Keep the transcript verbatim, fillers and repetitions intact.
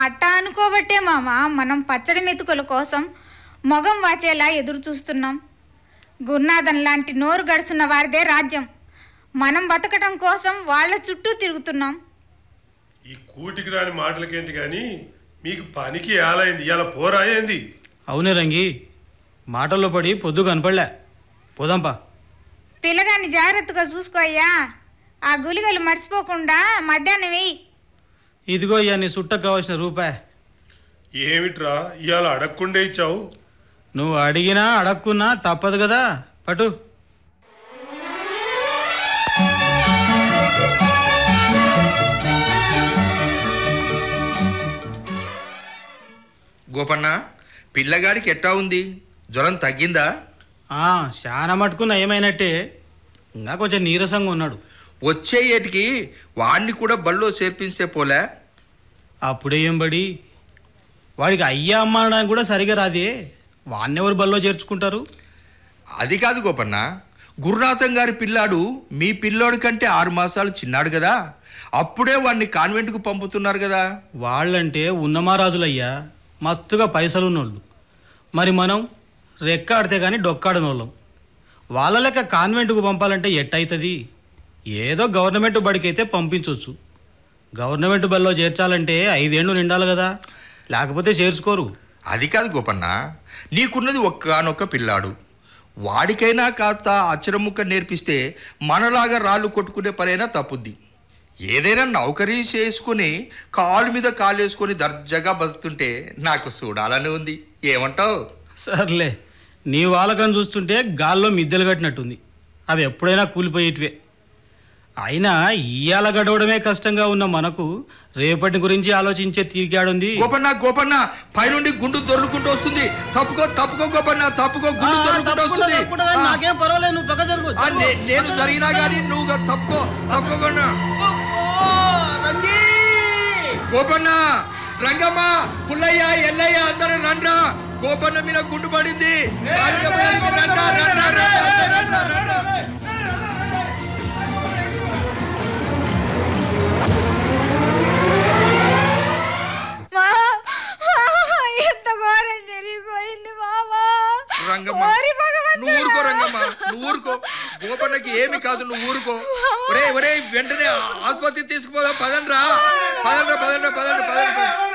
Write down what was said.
అట్టా అనుకోబట్టే మామ మనం పచ్చడి మెతుకుల కోసం మొగం వాచేలా ఎదురు చూస్తున్నాం. గురునాథన్ లాంటి నోరు గడుస్తున్న వారిదే రాజ్యం. మనం బతకటం కోసం వాళ్ళ చుట్టూ తిరుగుతున్నాం. ఈ కూటికి రాని మాటలకేంటి కానీ మీకు పనికి ఏలైంది, ఇలా పోరాయింది. అవునే రంగి, మాటల్లో పడి పొద్దు కనపడలే. పోదాంపా. పిల్లగాన్ని జాగ్రత్తగా చూసుకోయ్యా. ఆ గులిగలు మర్చిపోకుండా మధ్యాహ్నం వెయ్యి. ఇదిగో ఇయ్యా నీ సుట్టకు కావాల్సిన రూపాయి. ఏమిట్రా ఇవాళ అడగకుండా ఇచ్చావు? నువ్వు అడిగినా అడగకున్నా తప్పదు కదా, పటు. గోపన్న, పిల్లగాడికి ఎట్టా ఉంది? జ్వరం తగ్గిందా? చాలా మటుకు నయమైనట్టే, ఇంకా కొంచెం నీరసంగా ఉన్నాడు. వచ్చే ఏటికి వాడిని కూడా బళ్ళో చేర్పించే పోలే. అప్పుడే ఏం బడి, వాడికి అయ్యా అమ్మ అనడానికి కూడా సరిగా రాదే. వాడినెవరు బళ్ళో చేర్చుకుంటారు? అది కాదు గోపన్న, గురునాథం గారి పిల్లాడు మీ పిల్లోడి కంటే ఆరు మాసాలు చిన్నాడు కదా, అప్పుడే వాడిని కాన్వెంట్కు పంపుతున్నారు కదా. వాళ్ళంటే ఉన్నమారాజులయ్యా, మస్తుగా పైసలున్నోళ్ళు. మరి మనం రెక్కాడితే కానీ డొక్కాడనోళ్ళం. వాళ్ళ లెక్క కాన్వెంట్కు పంపాలంటే ఎట్టయితుంది? ఏదో గవర్నమెంట్ బడికైతే పంపించవచ్చు. గవర్నమెంట్ బడిలో చేర్చాలంటే ఐదేళ్ళు నిండాలి కదా, లేకపోతే చేర్చుకోరు. అది కాదు గోపన్న, నీకున్నది ఒక్కనొక్క పిల్లాడు. వాడికైనా కాస్త అచ్చరముక్క నేర్పిస్తే మనలాగా రాళ్ళు కొట్టుకునే పనైనా తప్పుద్ది. ఏదైనా నౌకరీ చేసుకుని కాలు మీద కాలు వేసుకొని దర్జాగా బతుకుతుంటే నాకు చూడాలని ఉంది. ఏమంటావు? సర్లే, నీ వాళ్ళకని చూస్తుంటే గాల్లో మిద్దెలు కట్టినట్టుంది. అవి ఎప్పుడైనా కూలిపోయేటివే. అయినా ఇయ్యాల గడవడమే కష్టంగా ఉన్న మనకు రేపటి గురించి ఆలోచించే తీరికాడుంది. గోపన్న గోపన్న, పైనుండి గుండు దొర్లుకుంటూ వస్తుంది. తప్పుకో తప్పుకో గోపన్న, తప్పుకో, గుండు దొర్లుకుంటూ వస్తుంది. నాకేం పర్వాలేదు, నువ్వు పక్క జరుగు. నేను జరిగినా కానీ నువ్వు తప్పుకో తప్పుకోకుండా. గోపన్న, రంగమ్మ, పుల్లయ్య, ఎల్లయ్య అందరూ రండ్రా. గోపన్న మీద గుండు పడింది. ఎంత ఘోరం జరిగిపోయింది మామా. రంగమ్మ, నువ్వు ఊరుకో. రంగమ్మ, నువ్వు ఊరుకో. గోపన్నకి ఏమి కాదు, నువ్వు ఊరుకో. ఒరే ఒరే, వెంటనే ఆసుపత్రికి తీసుకుపోదాం. పదండ్రా పదండ్రా పదండ్రా పదండ్రా పదండ్రా.